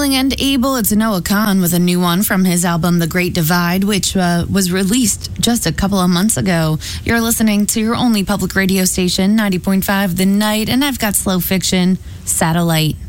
Willing and Able, it's Noah Kahan with a new one from his album The Great Divide, which was released just a couple of months ago. You're listening to your only public radio station, 90.5 The Night, and I've got Slow Fiction, Satellite.